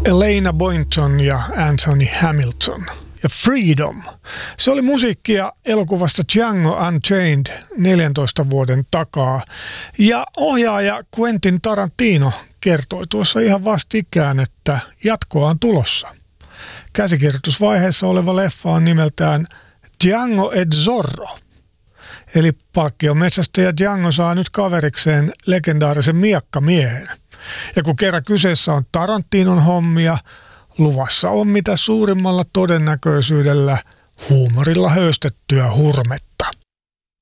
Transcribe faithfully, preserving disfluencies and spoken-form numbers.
Elena Boynton ja Anthony Hamilton. Ja Freedom. Se oli musiikkia elokuvasta Django Unchained neljäntoista vuoden takaa. Ja ohjaaja Quentin Tarantino kertoi tuossa ihan vastikään, että jatkoa on tulossa. Käsikirjoitusvaiheessa oleva leffa on nimeltään Django et Zorro. Eli palkkiometsästäjä Django saa nyt kaverikseen legendaarisen miekkamiehen. Ja kun kerran kyseessä on Tarantinon hommia, luvassa on mitä suurimmalla todennäköisyydellä huumorilla höystettyä hurmetta.